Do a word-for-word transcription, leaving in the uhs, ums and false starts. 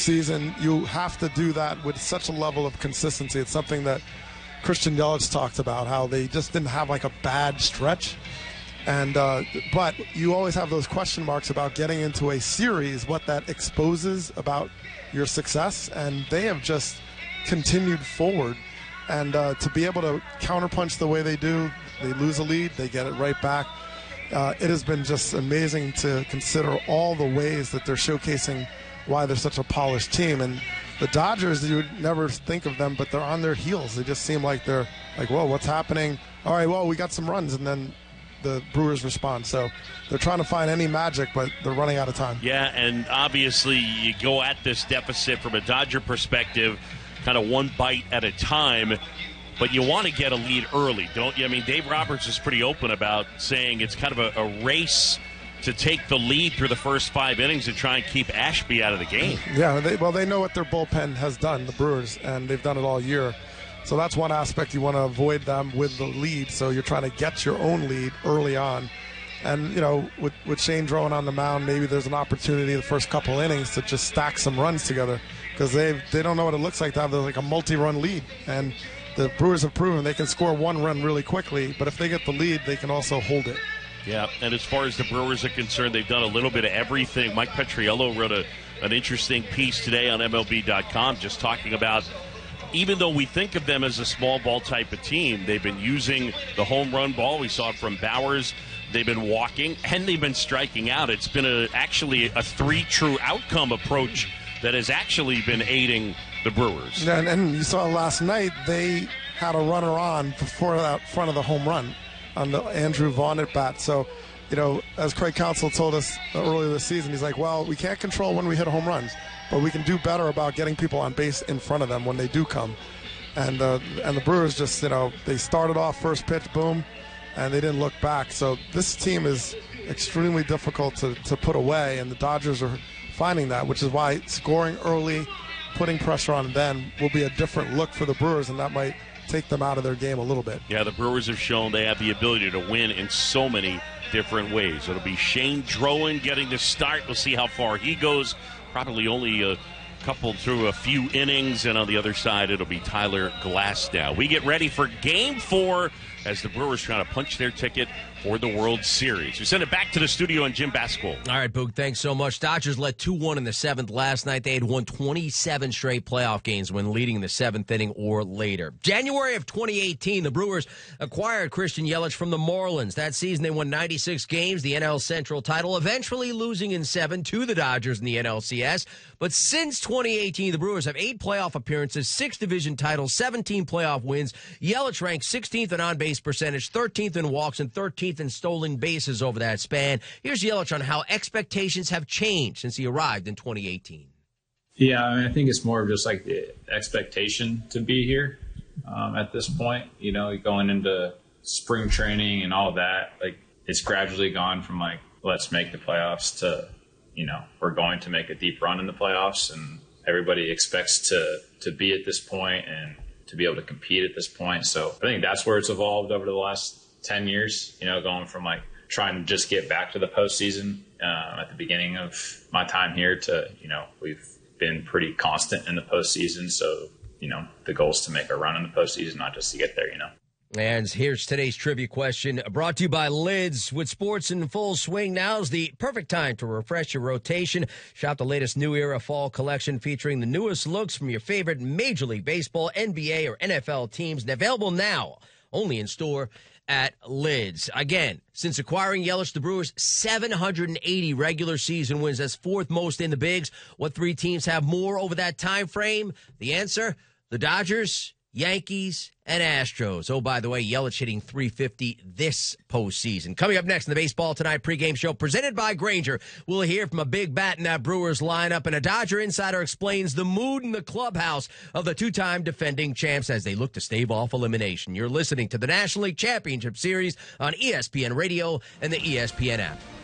postseason, you have to do that with such a level of consistency. It's something that Christian Yelich talked about, how they just didn't have like a bad stretch. And uh, but you always have those question marks about getting into a series, what that exposes about your success. And they have just continued forward. And uh, to be able to counterpunch the way they do, they lose a lead, they get it right back. Uh, it has been just amazing to consider all the ways that they're showcasing why they're such a polished team. And the Dodgers, you would never think of them, but they're on their heels. They just seem like they're like, whoa, what's happening? All right, well, we got some runs, and then the Brewers respond. So they're trying to find any magic, but they're running out of time. Yeah, and obviously you go at this deficit from a Dodger perspective, kind of one bite at a time, but you want to get a lead early, don't you? I mean, Dave Roberts is pretty open about saying it's kind of a, a race to take the lead through the first five innings and try and keep Ashby out of the game. Yeah, they, well, they know what their bullpen has done, the Brewers, and they've done it all year. So that's one aspect you want to avoid them with the lead. So you're trying to get your own lead early on. And, you know, with, with Shane Drone on the mound, maybe there's an opportunity the first couple innings to just stack some runs together, because they they don't know what it looks like to have like a multi-run lead. And the Brewers have proven they can score one run really quickly, but if they get the lead, they can also hold it. Yeah, and as far as the Brewers are concerned, they've done a little bit of everything. Mike Petriello wrote a, an interesting piece today on M L B dot com just talking about, even though we think of them as a small ball type of team, they've been using the home run ball. We saw it from Bowers. They've been walking, and they've been striking out. It's been a, actually a three true outcome approach that has actually been aiding the Brewers. And, and you saw last night, they had a runner on before that front of the home run on the Andrew Vaughn at bat. So, you know, as Craig Counsell told us earlier this season, he's like, well, we can't control when we hit home runs, but we can do better about getting people on base in front of them when they do come. And uh, and the Brewers just, you know, they started off first pitch, boom, and they didn't look back. So this team is extremely difficult to, to put away, and the Dodgers are finding that, which is why scoring early, putting pressure on them will be a different look for the Brewers, and that might take them out of their game a little bit. Yeah, the Brewers have shown they have the ability to win in so many different ways. It'll be Shane Drowan getting the start. We'll see how far he goes. Probably only a couple through a few innings, and on the other side, it'll be Tyler Glasnow. We get ready for Game Four as the Brewers trying to punch their ticket for the World Series. We send it back to the studio on Jim Basketball. All right, Boog, thanks so much. Dodgers led two one in the seventh last night. They had won twenty-seven straight playoff games when leading in the seventh inning or later. January of twenty eighteen, the Brewers acquired Christian Yelich from the Marlins. That season, they won ninety-six games, the N L Central title, eventually losing in seven to the Dodgers in the N L C S. But since twenty eighteen, the Brewers have eight playoff appearances, six division titles, seventeen playoff wins. Yelich ranked sixteenth in on-base percentage, thirteenth in walks, and thirteenth in stolen bases over that span. Here's Yelich on how expectations have changed since he arrived in twenty eighteen. Yeah, I mean, I think it's more of just like the expectation to be here um, at this point. You know, going into spring training and all of that, like it's gradually gone from like, let's make the playoffs to, you know, we're going to make a deep run in the playoffs, and everybody expects to, to be at this point and to be able to compete at this point. So I think that's where it's evolved over the last ten years, you know, going from like trying to just get back to the postseason uh, at the beginning of my time here to, you know, we've been pretty constant in the postseason. So, you know, the goal is to make a run in the postseason, not just to get there, you know. And here's today's trivia question, brought to you by Lids. With sports in full swing, now's the perfect time to refresh your rotation. Shop the latest New Era fall collection featuring the newest looks from your favorite Major League Baseball, N B A, or N F L teams. And available now, only in store at Lids. Again, since acquiring Yelich, the Brewers' seven hundred eighty regular season wins. That's fourth most in the bigs. What three teams have more over that time frame? The answer, the Dodgers, Yankees, and Astros. Oh, by the way, Yelich hitting three fifty this postseason. Coming up next in the Baseball Tonight pregame show, presented by Grainger, we'll hear from a big bat in that Brewers lineup, and a Dodger insider explains the mood in the clubhouse of the two-time defending champs as they look to stave off elimination. You're listening to the National League Championship Series on E S P N Radio and the E S P N app.